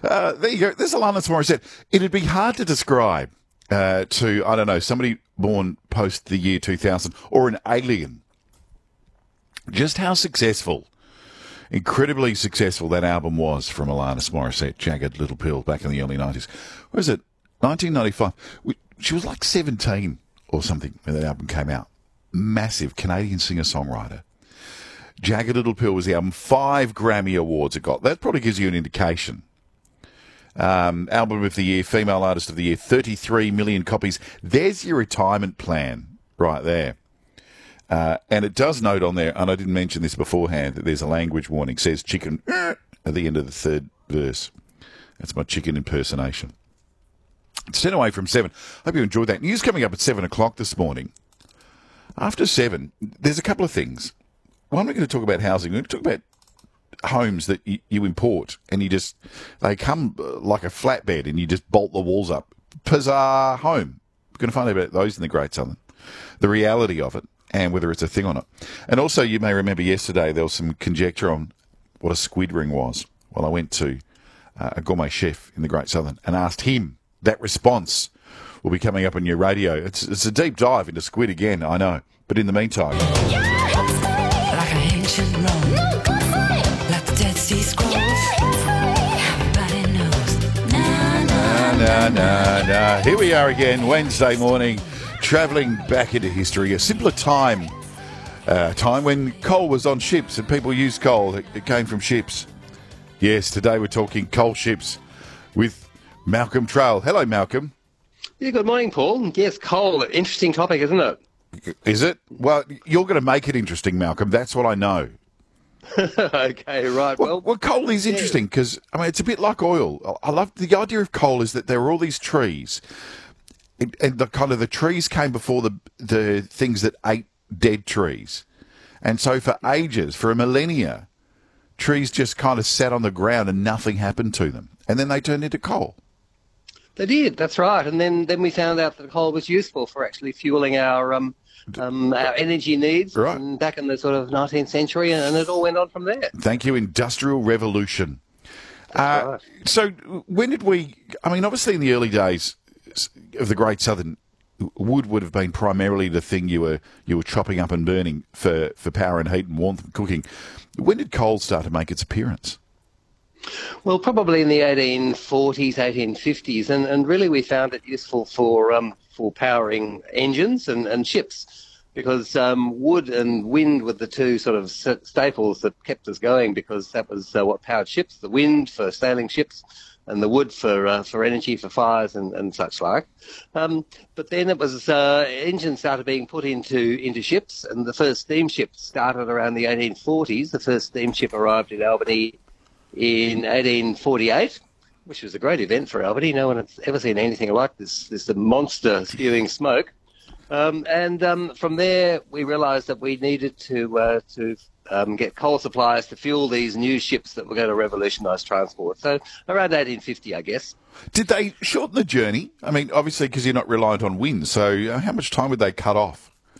There you go. There's Alanis Morissette. It'd be hard to describe to, I don't know, somebody born post the year 2000 or an alien just how successful, incredibly successful that album was from Alanis Morissette, Jagged Little Pill, back in the early 90s. What was it? 1995. She was like 17 or something when that album came out. Massive Canadian singer-songwriter. Jagged Little Pill was the album. 5 Grammy Awards it got. That probably gives you an indication. Album of the year, female artist of the year, 33 million copies. There's your retirement plan right there. And it does note on there, and I didn't mention this beforehand, that there's a language warning. It says chicken at the end of the third verse. That's my chicken impersonation. It's 10 away from 7. Hope you enjoyed that. News coming up at 7 o'clock this morning. After 7, there's a couple of things. One, we're going to talk about housing. We're going to talk about homes that you import, and they come like a flatbed, and you just bolt the walls up. Bizarre home. We're going to find out about those in the Great Southern, the reality of it, and whether it's a thing or not. And also, you may remember yesterday there was some conjecture on what a squid ring was. Well, I went to a gourmet chef in the Great Southern and asked him. That response will be coming up on your radio. It's a deep dive into squid again, I know. But in the meantime... Like an ancient Rome, like the Dead Sea Scrolls, everybody knows. Na. Here we are again, Wednesday morning, travelling back into history. A simpler time, time when coal was on ships and people used coal. It came from ships. Yes, today we're talking coal ships with Malcolm Trail. Hello, Malcolm. Yeah, good morning, Paul. Yes, coal, interesting topic, isn't it? Is it? Well, you're going to make it interesting, Malcolm. That's what I know. Okay, right. Well, coal is interesting because, I mean, it's a bit like oil. I love the idea of coal is that there are all these trees, and the trees came before the things that ate dead trees. And so for ages, for a millennia, trees just kind of sat on the ground and nothing happened to them. And then they turned into coal. They did, that's right. And then we found out that coal was useful for actually fueling our energy needs back in the sort of 19th century, and it all went on from there. Thank you, Industrial Revolution. That's right. So when did obviously in the early days of the Great Southern, wood would have been primarily the thing you were chopping up and burning for power and heat and warmth and cooking. When did coal start to make its appearance? Well, probably in the 1840s, 1850s, and really we found it useful for powering engines and ships, because wood and wind were the two sort of staples that kept us going, because that was what powered ships, the wind for sailing ships and the wood for energy for fires and such like. But then it was engines started being put into ships, and the first steamship started around the 1840s. The first steamship arrived in Albany in 1848, which was a great event for Albany. No one had ever seen anything like this monster spewing smoke. And from there, we realised that we needed to get coal supplies to fuel these new ships that were going to revolutionise transport. So around 1850, I guess. Did they shorten the journey? I mean, obviously, because you're not reliant on wind. So how much time would they cut off?